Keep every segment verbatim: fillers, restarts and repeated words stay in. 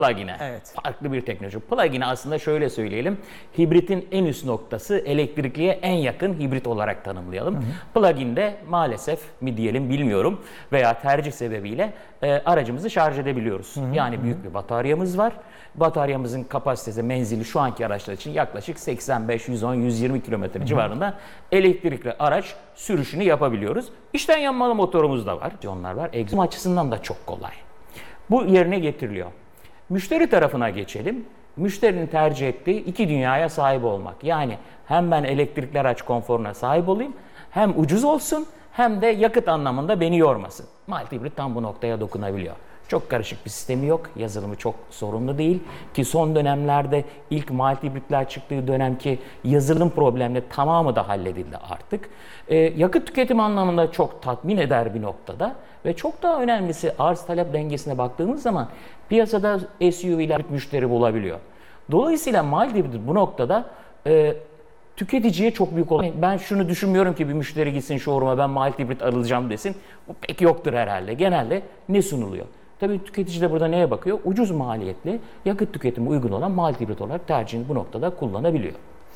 Plugin'e. Evet. Farklı bir teknoloji. Plugin'e aslında şöyle söyleyelim. Hibritin en üst noktası elektrikliye en yakın hibrit olarak tanımlayalım. Hı hı. Plugin'de maalesef mi diyelim bilmiyorum veya tercih sebebiyle e, aracımızı şarj edebiliyoruz. Hı hı. Yani büyük bir bataryamız var. Bataryamızın kapasitesi, menzili şu anki araçlar için yaklaşık seksen beş, yüz on, yüz yirmi kilometre hı hı. civarında elektrikli araç sürüşünü yapabiliyoruz. İçten yanmalı motorumuz da var. Onlar var. Egzoz açısından da çok kolay. Bu yerine getiriliyor. Müşteri tarafına geçelim. Müşterinin tercih ettiği iki dünyaya sahip olmak. Yani hem ben elektrikli araç konforuna sahip olayım, hem ucuz olsun, hem de yakıt anlamında beni yormasın. Mild Hybrid tam bu noktaya dokunabiliyor. Çok karışık bir sistemi yok. Yazılımı çok sorunlu değil. Ki son dönemlerde ilk Mild Hybrid'ler çıktığı dönemki yazılım problemleri tamamı da halledildi artık. Ee, yakıt tüketimi anlamında çok tatmin eder bir noktada. Ve çok daha önemlisi arz talep dengesine baktığımız zaman piyasada S U V'ler müşteri bulabiliyor. Dolayısıyla Mild Hybrid bu noktada e, tüketiciye çok büyük olan. Ben şunu düşünmüyorum ki bir müşteri gitsin showroom'a ben Mild Hybrid alacağım desin. Bu pek yoktur herhalde. Genelde ne sunuluyor? Tabii tüketici de burada neye bakıyor? Ucuz maliyetli, yakıt tüketimi uygun olan Mild Hybrid olarak tercihini bu noktada kullanabiliyor.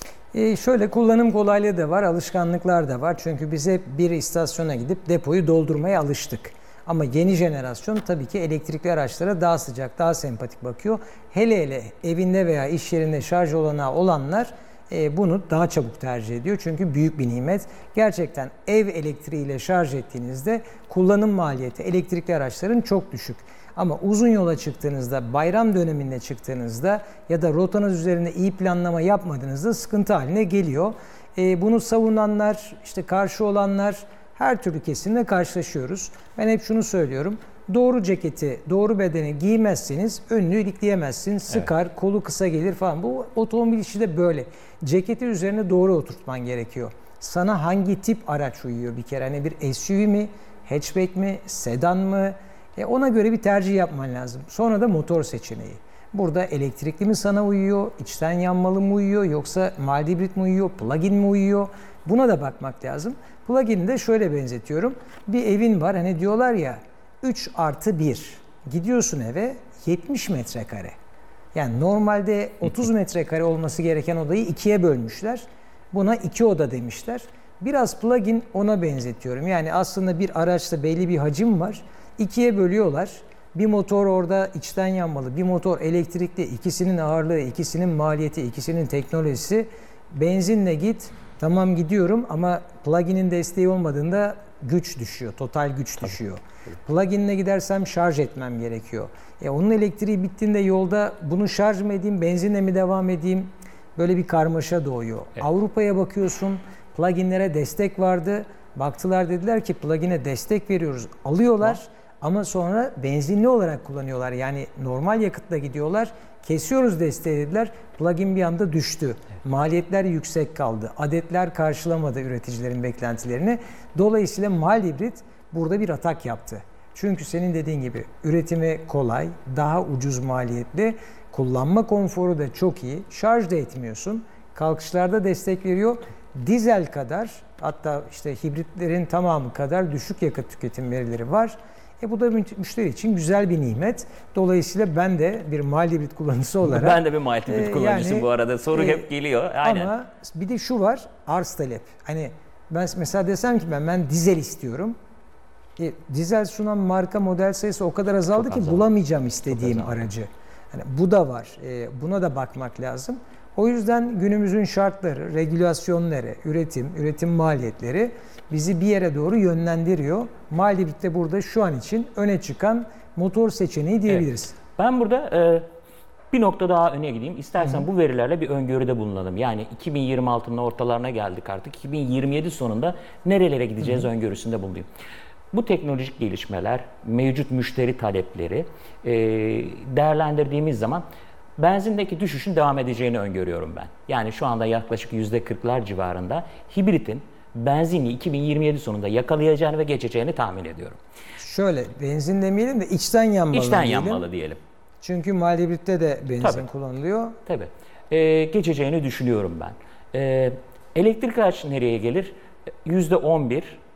E şöyle kullanım kolaylığı da var, alışkanlıklar da var. Çünkü biz hep bir istasyona gidip depoyu doldurmaya alıştık. Ama yeni jenerasyon tabii ki elektrikli araçlara daha sıcak, daha sempatik bakıyor. Hele hele evinde veya iş yerinde şarj olanağı olanlar e, bunu daha çabuk tercih ediyor. Çünkü büyük bir nimet. Gerçekten ev elektriğiyle şarj ettiğinizde kullanım maliyeti elektrikli araçların çok düşük. Ama uzun yola çıktığınızda, bayram döneminde çıktığınızda ya da rotanız üzerinde iyi planlama yapmadığınızda sıkıntı haline geliyor. E, bunu savunanlar, işte karşı olanlar her türlü kesimle karşılaşıyoruz. Ben hep şunu söylüyorum. Doğru ceketi, doğru bedeni giymezseniz önünü ilikleyemezsin. Sıkar, evet. Kolu kısa gelir falan. Bu otomobil işi de böyle. Ceketi üzerine doğru oturtman gerekiyor. Sana hangi tip araç uyuyor bir kere? Hani bir S U V mi, hatchback mi, sedan mı? E ona göre bir tercih yapman lazım. Sonra da motor seçeneği. Burada elektrikli mi sana uyuyor, içten yanmalı mı uyuyor, yoksa mild hibrit mi uyuyor, plug-in mi uyuyor? Buna da bakmak lazım. Plug-in'i de şöyle benzetiyorum. Bir evin var, hani diyorlar ya üç artı bir. Gidiyorsun eve yetmiş metrekare. Yani normalde otuz metrekare olması gereken odayı ikiye bölmüşler. Buna iki oda demişler. Biraz plug-in ona benzetiyorum. Yani aslında bir araçta belli bir hacim var. İkiye bölüyorlar. Bir motor orada içten yanmalı, bir motor elektrikli. İkisinin ağırlığı, ikisinin maliyeti, ikisinin teknolojisi. Benzinle git, tamam gidiyorum ama plug-in'in desteği olmadığında güç düşüyor, total güç Tabii. düşüyor. Plug-in'le gidersem şarj etmem gerekiyor. E onun elektriği bittiğinde yolda bunu şarj mı edeyim, benzinle mi devam edeyim? Böyle bir karmaşa doğuyor. Evet. Avrupa'ya bakıyorsun, plug-in'lere destek vardı. Baktılar, dediler ki plug-in'e destek veriyoruz. Alıyorlar ha. ama sonra benzinli olarak kullanıyorlar. Yani normal yakıtla gidiyorlar. Kesiyoruz desteği dediler. Plug-in bir anda düştü. Evet. Maliyetler yüksek kaldı. Adetler karşılamadı üreticilerin beklentilerini. Dolayısıyla mild hibrit burada bir atak yaptı. Çünkü senin dediğin gibi üretimi kolay, daha ucuz maliyetli, kullanma konforu da çok iyi. Şarj da etmiyorsun. Kalkışlarda destek veriyor. Dizel kadar, hatta işte hibritlerin tamamı kadar düşük yakıt tüketim verileri var. E bu da müşteri için güzel bir nimet. Dolayısıyla ben de bir mild hibrit kullanıcısı olarak... Ben de bir mild hibrit e, kullanıcısıyım yani, bu arada. Soru e, hep geliyor. Aynen. Ama bir de şu var, arz talep. Hani ben mesela desem ki ben, ben dizel istiyorum. E, dizel sunan marka model sayısı o kadar azaldı Çok ki azaldı. bulamayacağım istediğim aracı. Yani bu da var. E, buna da bakmak lazım. O yüzden günümüzün şartları, regülasyonları, üretim, üretim maliyetleri bizi bir yere doğru yönlendiriyor. Mild hibrit de burada şu an için öne çıkan motor seçeneği diyebiliriz. Evet. Ben burada e, bir nokta daha öne gideyim. İstersen Hı-hı. bu verilerle bir öngörüde bulunalım. Yani iki bin yirmi altının ortalarına geldik artık. iki bin yirmi yedi sonunda nerelere gideceğiz Hı-hı. öngörüsünde bulunayım. Bu teknolojik gelişmeler, mevcut müşteri talepleri e, değerlendirdiğimiz zaman benzindeki düşüşün devam edeceğini öngörüyorum ben. Yani şu anda yaklaşık yüzde kırklar civarında hibritin benzinli iki bin yirmi yedi sonunda yakalayacağını ve geçeceğini tahmin ediyorum. Şöyle, benzin demeyelim de içten yanmalı İçten diyelim. yanmalı diyelim. Çünkü mild hibritte de benzin Tabii. kullanılıyor. Tabii. Ee, geçeceğini düşünüyorum ben. Ee, elektrik araç nereye gelir? yüzde on bir,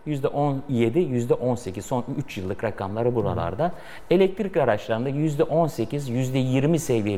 yüzde on yedi, yüzde on sekiz son üç yıllık rakamları buralarda. Elektrikli araçlarında yüzde on sekiz, yüzde yirmi seviyelerinde